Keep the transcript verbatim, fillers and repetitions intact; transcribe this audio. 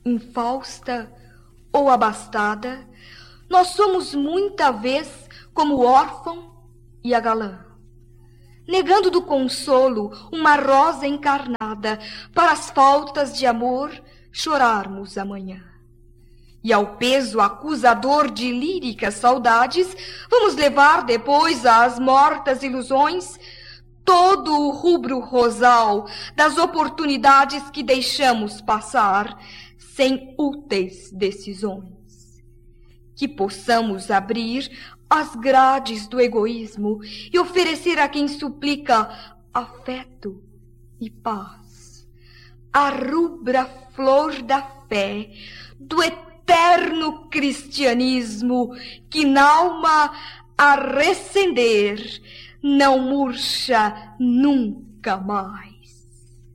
infausta ou abastada, nós somos muita vez como o órfão e a galã, negando do consolo uma rosa encarnada para as faltas de amor chorarmos amanhã. E ao peso acusador de líricas saudades, vamos levar depois às mortas ilusões todo o rubro rosal das oportunidades que deixamos passar sem úteis decisões. Que possamos abrir as grades do egoísmo e oferecer a quem suplica afeto e paz, a rubra flor da fé do eterno cristianismo que n'alma a recender não murcha nunca mais.